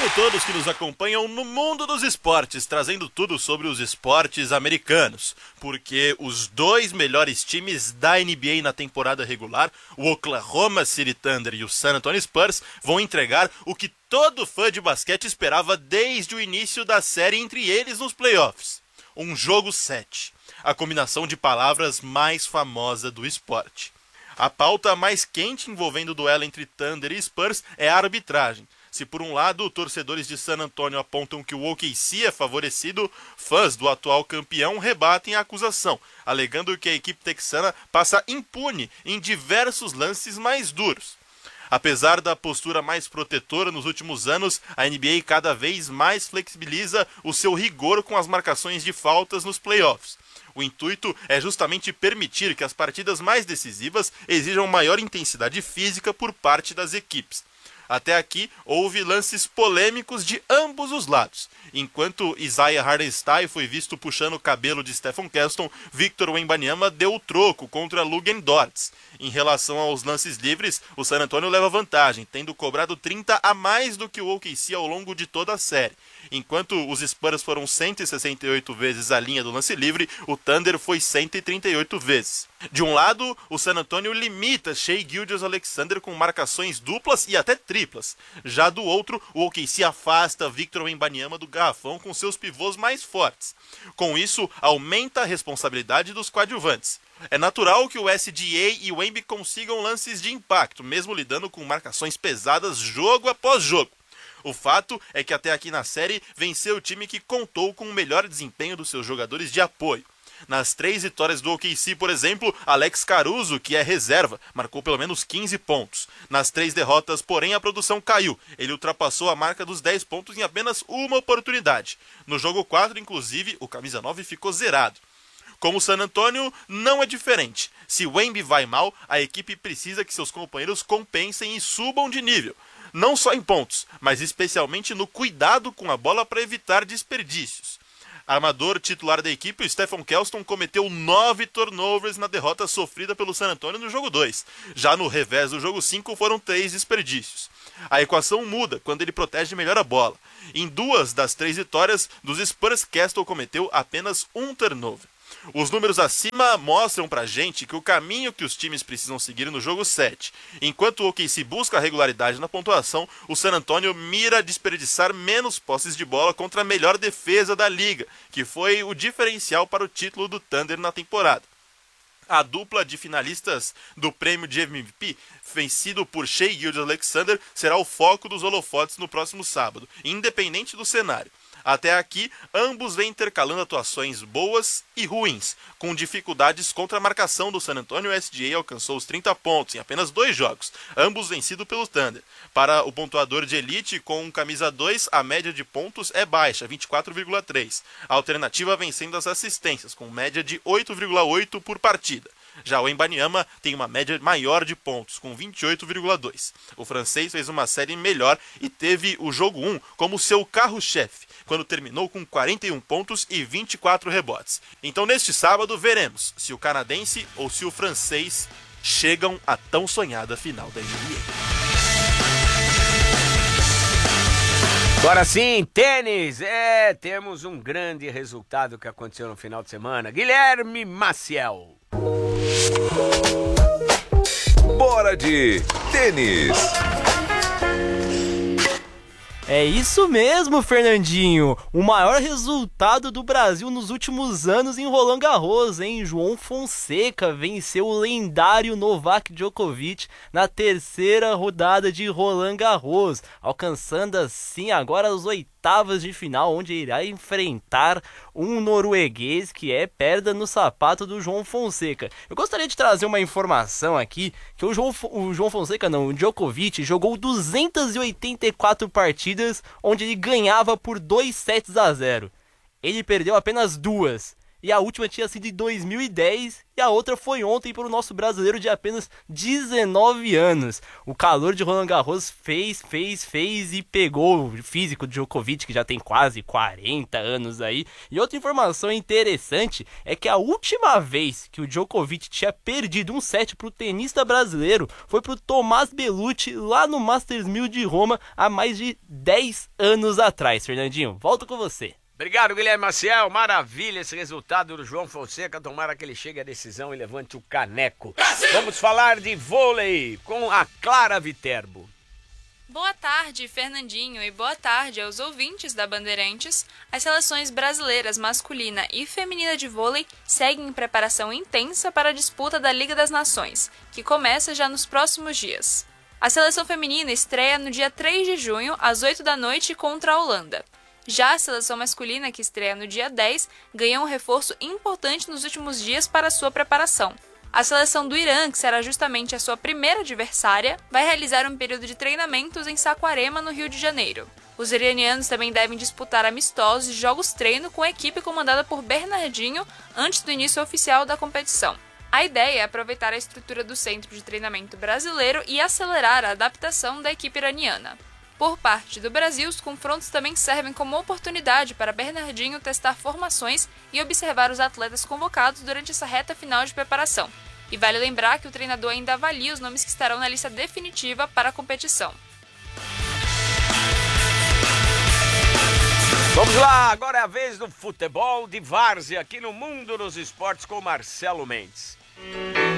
todos que nos acompanham no mundo dos esportes, trazendo tudo sobre os esportes americanos, porque os dois melhores times da NBA na temporada regular, o Oklahoma City Thunder e o San Antonio Spurs, vão entregar o que todo fã de basquete esperava desde o início da série entre eles nos playoffs. Um jogo 7, a combinação de palavras mais famosa do esporte. A pauta mais quente envolvendo o duelo entre Thunder e Spurs é a arbitragem. Se por um lado, torcedores de San Antonio apontam que o OKC é favorecido, fãs do atual campeão rebatem a acusação, alegando que a equipe texana passa impune em diversos lances mais duros. Apesar da postura mais protetora nos últimos anos, a NBA cada vez mais flexibiliza o seu rigor com as marcações de faltas nos playoffs. O intuito é justamente permitir que as partidas mais decisivas exijam maior intensidade física por parte das equipes. Até aqui, houve lances polêmicos de ambos os lados. Enquanto Isaiah Hartenstein foi visto puxando o cabelo de Stephen Keston, Victor Wembanyama deu o troco contra Luguentz Dort. Em relação aos lances livres, o San Antonio leva vantagem, tendo cobrado 30 a mais do que o OKC ao longo de toda a série. Enquanto os Spurs foram 168 vezes à linha do lance livre, o Thunder foi 138 vezes. De um lado, o San Antonio limita Shai Gilgeous-Alexander com marcações duplas e até triplas. Já do outro, o OKC afasta Victor Wembanyama do garrafão com seus pivôs mais fortes. Com isso, aumenta a responsabilidade dos coadjuvantes. É natural que o SGA e o Wemby consigam lances de impacto, mesmo lidando com marcações pesadas jogo após jogo. O fato é que até aqui na série venceu o time que contou com o melhor desempenho dos seus jogadores de apoio. Nas 3 vitórias do OKC, por exemplo, Alex Caruso, que é reserva, marcou pelo menos 15 pontos. Nas 3 derrotas, porém, a produção caiu. Ele ultrapassou a marca dos 10 pontos em apenas uma oportunidade. No jogo 4, inclusive, o camisa 9 ficou zerado. Como o San Antonio, não é diferente. Se o Wemby vai mal, a equipe precisa que seus companheiros compensem e subam de nível. Não só em pontos, mas especialmente no cuidado com a bola para evitar desperdícios. Armador titular da equipe, o Stephen Keston cometeu 9 turnovers na derrota sofrida pelo San Antonio no jogo 2. Já no revés do jogo 5 foram 3 desperdícios. A equação muda quando ele protege melhor a bola. Em 2 das 3 vitórias dos Spurs, Keston cometeu apenas 1 turnover. Os números acima mostram pra gente que o caminho que os times precisam seguir no jogo 7. Enquanto o OKC busca a regularidade na pontuação, o San Antonio mira desperdiçar menos posses de bola contra a melhor defesa da liga, que foi o diferencial para o título do Thunder na temporada. A dupla de finalistas do prêmio de MVP, vencido por Shai Gilgeous-Alexander, será o foco dos holofotes no próximo sábado, independente do cenário. Até aqui, ambos vêm intercalando atuações boas e ruins, com dificuldades contra a marcação do San Antonio. O SGA alcançou os 30 pontos em apenas 2 jogos, ambos vencidos pelo Thunder. Para o pontuador de elite com camisa 2, a média de pontos é baixa, 24,3. A alternativa vencendo as assistências, com média de 8,8 por partida. Já o Wembanyama tem uma média maior de pontos, com 28,2. O francês fez uma série melhor e teve o jogo 1 como seu carro-chefe, quando terminou com 41 pontos e 24 rebotes. Então neste sábado veremos se o canadense ou se o francês chegam à tão sonhada final da NBA. Agora sim, tênis! Temos um grande resultado que aconteceu no final de semana. Guilherme Maciel. Bora de tênis! É isso mesmo, Fernandinho. O maior resultado do Brasil nos últimos anos em Roland Garros, hein? João Fonseca venceu o lendário Novak Djokovic na 3ª rodada de Roland Garros, alcançando assim agora as 8ª de final, onde irá enfrentar um norueguês que é pedra no sapato do João Fonseca. Eu gostaria de trazer uma informação aqui, que o Djokovic jogou 284 partidas, onde ele ganhava por 2 sets a 0. Ele perdeu apenas 2. e a última tinha sido em 2010 e a outra foi ontem para o nosso brasileiro de apenas 19 anos. O calor de Roland Garros fez e pegou o físico de Djokovic, que já tem quase 40 anos aí. E outra informação interessante é que a última vez que o Djokovic tinha perdido um set para o tenista brasileiro foi para o Tomás Bellucci lá no Masters 1000 de Roma há mais de 10 anos atrás. Fernandinho, volto com você. Obrigado, Guilherme Maciel. Maravilha esse resultado do João Fonseca. Tomara que ele chegue à decisão e levante o caneco. Vamos falar de vôlei com a Clara Viterbo. Boa tarde, Fernandinho, e boa tarde aos ouvintes da Bandeirantes. As seleções brasileiras masculina e feminina de vôlei seguem em preparação intensa para a disputa da Liga das Nações, que começa já nos próximos dias. A seleção feminina estreia no dia 3 de junho, às 8 da noite, contra a Holanda. Já a seleção masculina, que estreia no dia 10, ganhou um reforço importante nos últimos dias para sua preparação. A seleção do Irã, que será justamente a sua primeira adversária, vai realizar um período de treinamentos em Saquarema, no Rio de Janeiro. Os iranianos também devem disputar amistosos e jogos-treino com a equipe comandada por Bernardinho antes do início oficial da competição. A ideia é aproveitar a estrutura do centro de treinamento brasileiro e acelerar a adaptação da equipe iraniana. Por parte do Brasil, os confrontos também servem como oportunidade para Bernardinho testar formações e observar os atletas convocados durante essa reta final de preparação. E vale lembrar que o treinador ainda avalia os nomes que estarão na lista definitiva para a competição. Vamos lá, agora é a vez do futebol de várzea aqui no Mundo dos Esportes com Marcelo Mendes.